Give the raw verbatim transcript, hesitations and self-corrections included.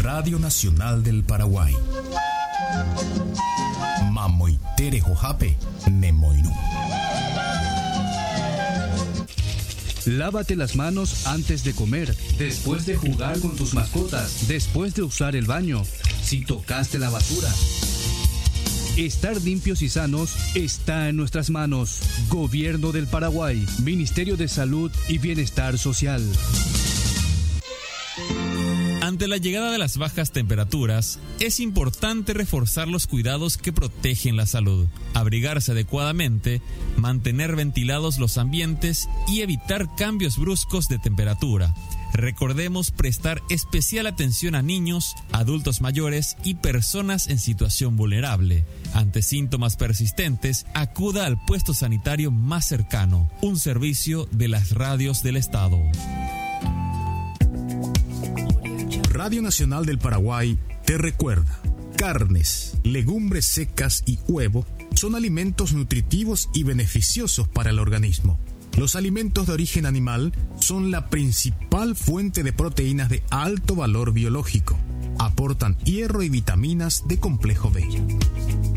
Radio Nacional del Paraguay. Mamoitere Jojape, Nemoinu. Lávate las manos antes de comer, después de jugar con tus mascotas, después de usar el baño, si tocaste la basura. Estar limpios y sanos está en nuestras manos. Gobierno del Paraguay, Ministerio de Salud y Bienestar Social. Ante la llegada de las bajas temperaturas, es importante reforzar los cuidados que protegen la salud, abrigarse adecuadamente, mantener ventilados los ambientes y evitar cambios bruscos de temperatura. Recordemos prestar especial atención a niños, adultos mayores y personas en situación vulnerable. Ante síntomas persistentes, acuda al puesto sanitario más cercano, un servicio de las radios del Estado. Radio Nacional del Paraguay te recuerda: carnes, legumbres secas y huevo son alimentos nutritivos y beneficiosos para el organismo. Los alimentos de origen animal son la principal fuente de proteínas de alto valor biológico. Aportan hierro y vitaminas de complejo B.